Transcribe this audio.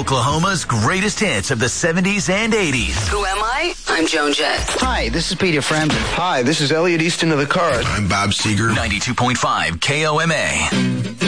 Oklahoma's greatest hits of the 70s and 80s. Who am I? I'm Joan Jett. Hi, this is Peter Frampton. Hi, this is Elliot Easton of the Cars. I'm Bob Seger. 92.5 KOMA.